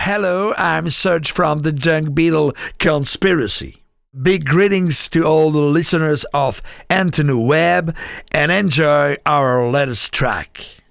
Hello, I'm Serge from the Dung Beetle Conspiracy. Big greetings to all the listeners of Anthony Webb and enjoy our latest track.